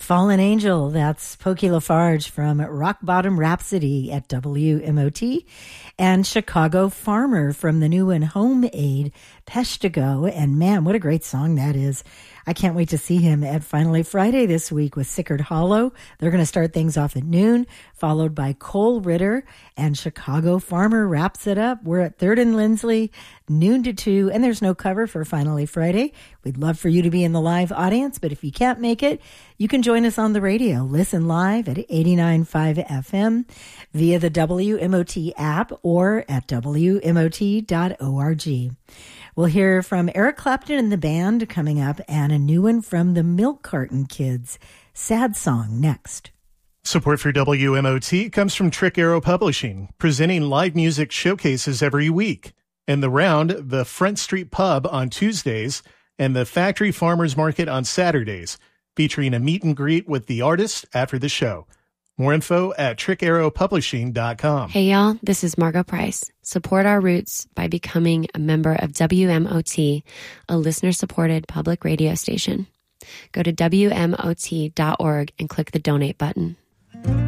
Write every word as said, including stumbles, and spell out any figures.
Fallen Angel, that's Pokey Lafarge from Rock Bottom Rhapsody at W M O T, and Chicago Farmer from the new one, Home Aid, Peshtigo. And man, what a great song that is. I can't wait to see him at Finally Friday this week with Sickard Hollow. They're going to start things off at noon, followed by Cole Ritter, and Chicago Farmer wraps it up. We're at third and Lindsley, noon to two, and there's no cover for Finally Friday. We'd love for you to be in the live audience, but if you can't make it, you can join us on the radio. Listen live at eighty-nine point five F M via the W M O T app or at W M O T dot org. We'll hear from Eric Clapton and the band coming up, and a new one from the Milk Carton Kids. Sad Song next. Support for W M O T comes from Trick Arrow Publishing, presenting live music showcases every week. In the round, the Front Street Pub on Tuesdays and the Factory Farmers Market on Saturdays, featuring a meet and greet with the artist after the show. More info at trick arrow publishing dot com. Hey y'all, this is Margo Price. Support our roots by becoming a member of W M O T, a listener-supported public radio station. Go to W M O T dot org and click the donate button.